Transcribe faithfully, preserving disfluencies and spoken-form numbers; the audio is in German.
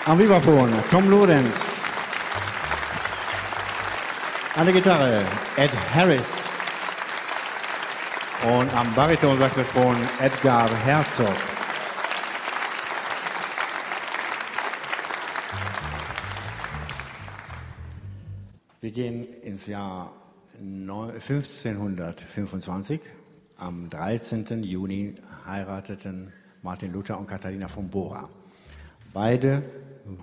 Am Vibraphon Tom Lorenz. An der Gitarre Ed Harris. Und am Baritonsaxophon Edgar Herzog. Wir gehen ins Jahr fünfzehnhundertfünfundzwanzig. Am dreizehnten Juni heirateten Martin Luther und Katharina von Bora. Beide